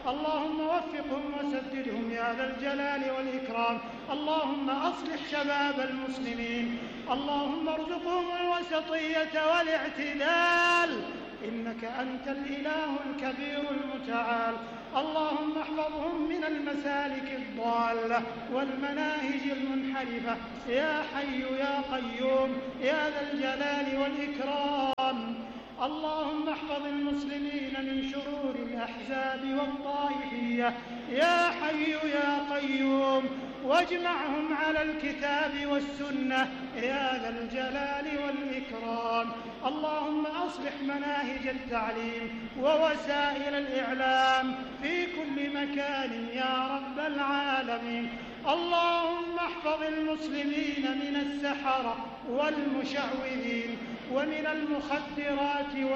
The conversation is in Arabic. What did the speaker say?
اللهم وفقهم وسددهم يا ذا الجلال والإكرام. اللهم أصلح شباب المسلمين، اللهم ارزقهم الوسطية والاعتدال، إنك أنت الإله الكبير المتعال. اللهم احفظهم من المسالك الضالة والمناهج المنحرفة يا حي يا قيوم يا ذا الجلال والإكرام. اللهم احفظ المسلمين من شرور الأحزاب والطائفية يا حي يا قيوم، واجمعهم على الكتاب والسنة يا ذا الجلال والإكرام. اللهم أصلح مناهج التعليم ووسائل الإعلام في كل مكان يا رب العالمين. اللهم احفظ المسلمين من السحرة والمشعوذين ومن المخدرات